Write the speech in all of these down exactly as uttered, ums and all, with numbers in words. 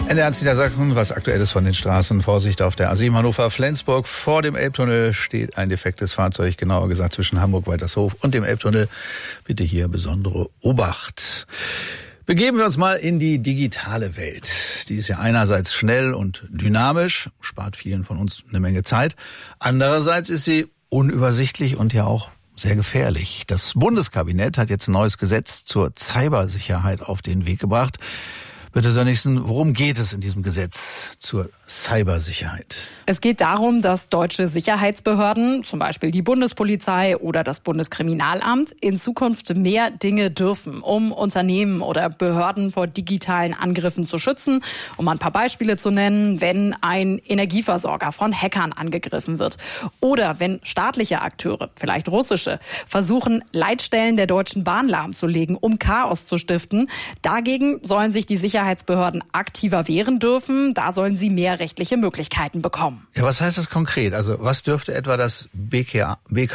N D R eins Niedersachsen, was Aktuelles von den Straßen. Vorsicht auf der A sieben Hannover-Flensburg. Vor dem Elbtunnel steht ein defektes Fahrzeug, genauer gesagt zwischen Hamburg-Waltershof und dem Elbtunnel. Bitte hier besondere Obacht. Begeben wir uns mal in die digitale Welt. Die ist ja einerseits schnell und dynamisch, spart vielen von uns eine Menge Zeit. Andererseits ist sie unübersichtlich und ja auch sehr gefährlich. Das Bundeskabinett hat jetzt ein neues Gesetz zur Cybersicherheit auf den Weg gebracht. Bitte, Sönnigsen, worum geht es in diesem Gesetz zur Cybersicherheit? Es geht darum, dass deutsche Sicherheitsbehörden, zum Beispiel die Bundespolizei oder das Bundeskriminalamt, in Zukunft mehr Dinge dürfen, um Unternehmen oder Behörden vor digitalen Angriffen zu schützen. Um ein paar Beispiele zu nennen, wenn ein Energieversorger von Hackern angegriffen wird oder wenn staatliche Akteure, vielleicht russische, versuchen, Leitstellen der Deutschen Bahn lahmzulegen, um Chaos zu stiften. Dagegen sollen sich die Sicherheitsbehörden Sicherheitsbehörden aktiver wehren dürfen. Da sollen sie mehr rechtliche Möglichkeiten bekommen. Ja, was heißt das konkret? Also was dürfte etwa das B K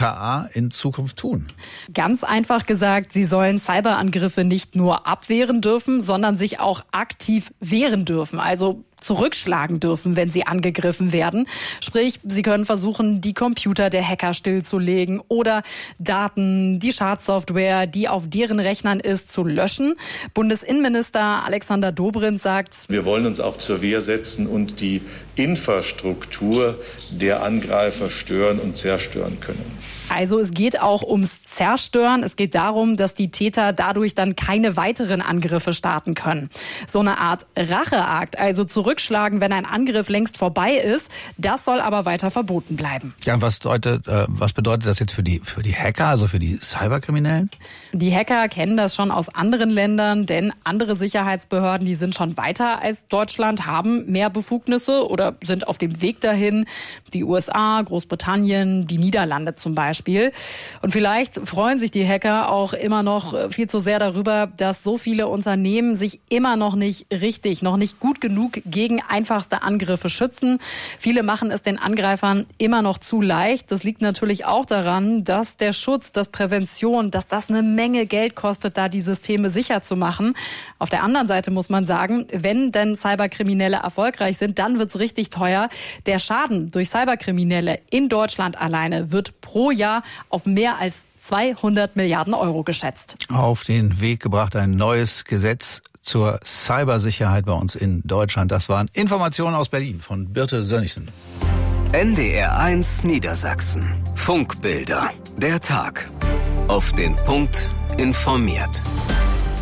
A in Zukunft tun? Ganz einfach gesagt, sie sollen Cyberangriffe nicht nur abwehren dürfen, sondern sich auch aktiv wehren dürfen. Also zurückschlagen dürfen, wenn sie angegriffen werden. Sprich, sie können versuchen, die Computer der Hacker stillzulegen oder Daten, die Schadsoftware, die auf deren Rechnern ist, zu löschen. Bundesinnenminister Alexander Dobrindt sagt: Wir wollen uns auch zur Wehr setzen und die Infrastruktur der Angreifer stören und zerstören können. Also es geht auch ums Zerstören. Es geht darum, dass die Täter dadurch dann keine weiteren Angriffe starten können. So eine Art Racheakt, also zurückschlagen, wenn ein Angriff längst vorbei ist, das soll aber weiter verboten bleiben. Ja, was bedeutet, äh, was bedeutet das jetzt für die, für die Hacker, also für die Cyberkriminellen? Die Hacker kennen das schon aus anderen Ländern, denn andere Sicherheitsbehörden, die sind schon weiter als Deutschland, haben mehr Befugnisse oder sind auf dem Weg dahin. Die U S A, Großbritannien, die Niederlande zum Beispiel. Und vielleicht freuen sich die Hacker auch immer noch viel zu sehr darüber, dass so viele Unternehmen sich immer noch nicht richtig, noch nicht gut genug gegen einfachste Angriffe schützen. Viele machen es den Angreifern immer noch zu leicht. Das liegt natürlich auch daran, dass der Schutz, dass Prävention, dass das eine Menge Geld kostet, da die Systeme sicher zu machen. Auf der anderen Seite muss man sagen, wenn denn Cyberkriminelle erfolgreich sind, dann wird's richtig teuer. Der Schaden durch Cyberkriminelle in Deutschland alleine wird pro Jahr auf mehr als zweihundert Milliarden Euro geschätzt. Auf den Weg gebracht ein neues Gesetz zur Cybersicherheit bei uns in Deutschland. Das waren Informationen aus Berlin von Birte Sönnigsen. N D R eins Niedersachsen. Funkbilder. Der Tag. Auf den Punkt informiert.